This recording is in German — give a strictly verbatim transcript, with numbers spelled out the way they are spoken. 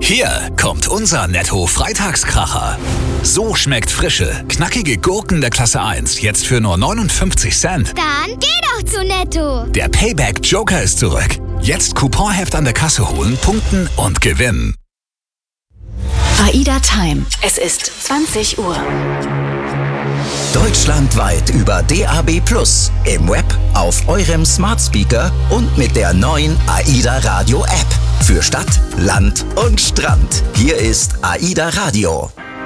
Hier kommt unser Netto-Freitagskracher. So schmeckt frische, knackige Gurken der Klasse eins jetzt für nur neunundfünfzig Cent. Dann geh doch zu Netto. Der Payback-Joker ist zurück. Jetzt Couponheft an der Kasse holen, punkten und gewinnen. AIDA Time. Es ist zwanzig Uhr. Deutschlandweit über D A B plus, im Web, auf eurem Smart Speaker und mit der neuen AIDA Radio App. Für Stadt, Land und Strand. Hier ist AIDA Radio.